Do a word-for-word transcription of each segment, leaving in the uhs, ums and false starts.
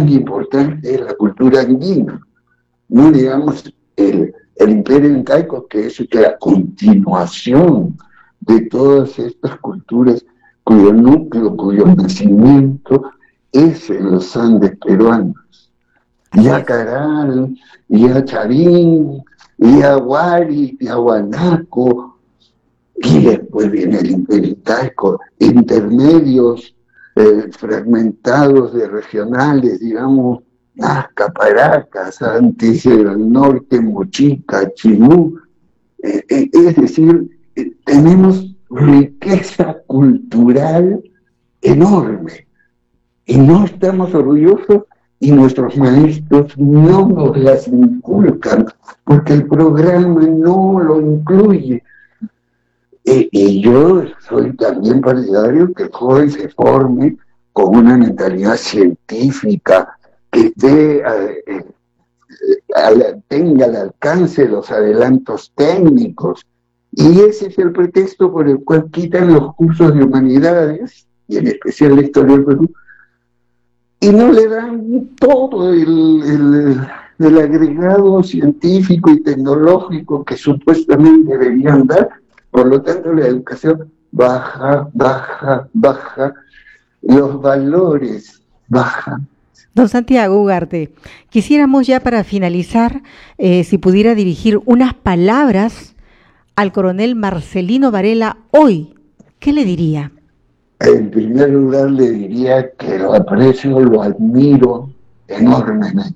muy importante es la cultura andina, no digamos el, el imperio incaico, que es la continuación de todas estas culturas cuyo núcleo, cuyo nacimiento es en los Andes peruanos. Yacaral, Yacharín, Yaguari, Yaguanaco, y después viene el imperio incaico, intermedios eh, fragmentados de regionales, digamos, Nazca, Paracas, antes era el norte, Mochica, Chimú, eh, eh, es decir, eh, tenemos riqueza cultural enorme y no estamos orgullosos y nuestros maestros no nos las inculcan porque el programa no lo incluye. Y, y yo soy también partidario que el joven se forme con una mentalidad científica, que esté, eh, eh, al, tenga al alcance los adelantos técnicos. Y ese es el pretexto por el cual quitan los cursos de humanidades, y en especial la historia del Perú, y no le dan todo el, el, el agregado científico y tecnológico que supuestamente deberían dar. Por lo tanto, la educación baja, baja, baja, los valores bajan. Don Santiago Ugarte, quisiéramos ya para finalizar, eh, si pudiera dirigir unas palabras al coronel Marcelino Varela hoy, ¿qué le diría? En primer lugar le diría que lo aprecio, lo admiro enormemente,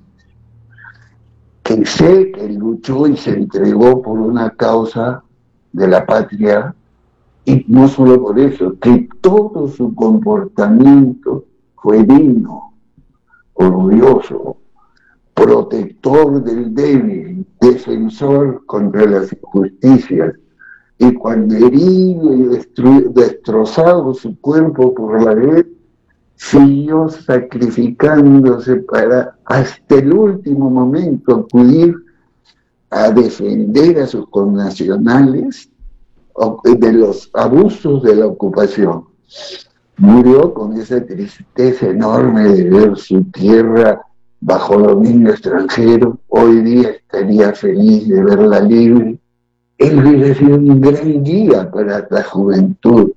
que sé que luchó y se entregó por una causa de la patria, y no solo por eso, que todo su comportamiento fue digno, orgulloso, protector del débil, defensor contra las injusticias, y cuando herido y destru- destrozado su cuerpo por la guerra, siguió sacrificándose para hasta el último momento acudir a defender a sus connacionales de los abusos de la ocupación. Murió con esa tristeza enorme de ver su tierra bajo dominio extranjero. Hoy día estaría feliz de verla libre. Él hubiera sido un gran guía para la juventud.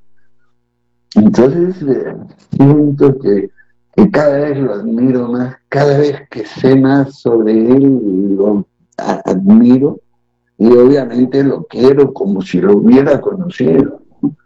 Entonces eh, siento que, que cada vez lo admiro más, cada vez que sé más sobre él lo a, admiro, y obviamente lo quiero como si lo hubiera conocido.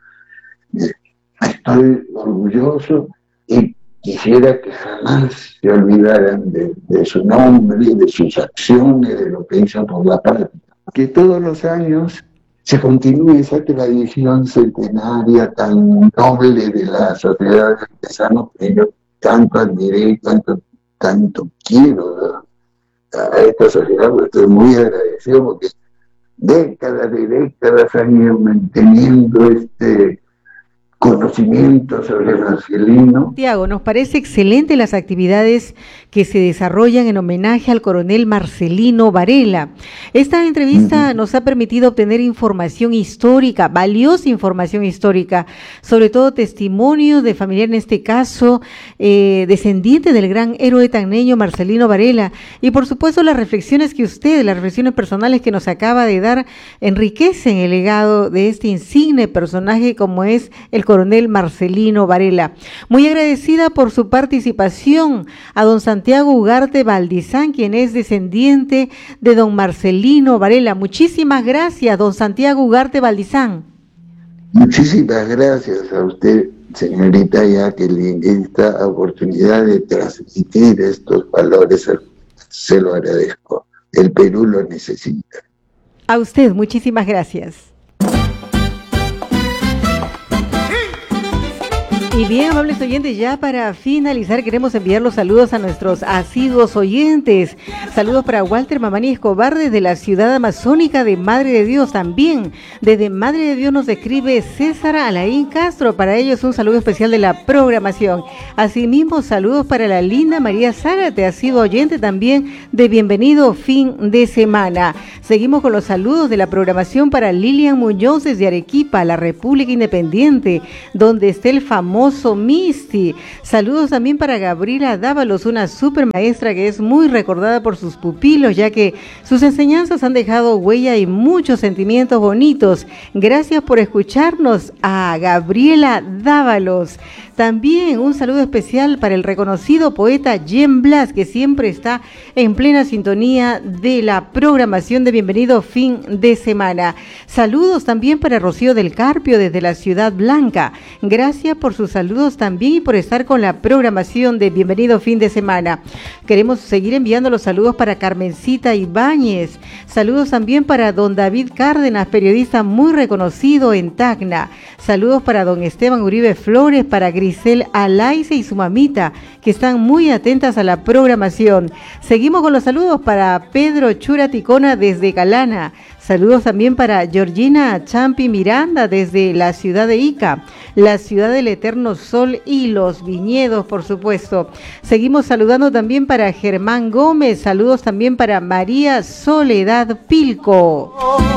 Eh, estoy orgulloso y quisiera que jamás se olvidaran de, de su nombre, de sus acciones, de lo que hizo por la patria. Que todos los años se continúe esa tradición centenaria tan noble de la sociedad de artesanos que yo tanto admiré y tanto, tanto quiero, ¿verdad? A esta sociedad, pues estoy muy agradecido porque décadas y décadas han ido manteniendo este conocimiento sobre Marcelino. Santiago, nos parece excelente las actividades que se desarrollan en homenaje al coronel Marcelino Varela. Esta entrevista uh-huh. nos ha permitido obtener información histórica, valiosa información histórica, sobre todo testimonios de familiar, en este caso, eh, descendiente del gran héroe tacneño Marcelino Varela, y por supuesto las reflexiones que usted, las reflexiones personales que nos acaba de dar, enriquecen el legado de este insigne personaje como es el coronel Marcelino Varela. Muy agradecida por su participación a don Santiago Ugarte Valdizán, quien es descendiente de don Marcelino Varela. Muchísimas gracias, don Santiago Ugarte Valdizán. Muchísimas gracias a usted, señorita Jacqueline, esta oportunidad de transmitir estos valores. Se lo agradezco. El Perú lo necesita. A usted, muchísimas gracias. Y bien, amables oyentes, ya para finalizar queremos enviar los saludos a nuestros asiduos oyentes. Saludos para Walter Mamani Escobar desde la ciudad amazónica de Madre de Dios. También desde Madre de Dios nos escribe César Alain Castro. Para ellos un saludo especial de la programación. Asimismo, saludos para la linda María Zárate, asiduo oyente también de bienvenido fin de semana. Seguimos con los saludos de la programación para Lilian Muñoz desde Arequipa, la República Independiente, donde está el famoso hermoso Misty. Saludos también para Gabriela Dávalos, una super maestra que es muy recordada por sus pupilos, ya que sus enseñanzas han dejado huella y muchos sentimientos bonitos. Gracias por escucharnos a Gabriela Dávalos. También un saludo especial para el reconocido poeta Jen Blas, que siempre está en plena sintonía de la programación de Bienvenido Fin de Semana. Saludos también para Rocío del Carpio desde la Ciudad Blanca. Gracias por sus saludos también y por estar con la programación de Bienvenido Fin de Semana. Queremos seguir enviando los saludos para Carmencita Ibáñez. Saludos también para don David Cárdenas, periodista muy reconocido en Tacna. Saludos para don Esteban Uribe Flores, para Grisel Alaice y su mamita, que están muy atentas a la programación. Seguimos con los saludos para Pedro Churaticona desde Calana. Saludos también para Georgina Champi Miranda desde la ciudad de Ica, la ciudad del eterno sol y los viñedos, por supuesto. Seguimos saludando también para Germán Gómez. Saludos también para María Soledad Pilco.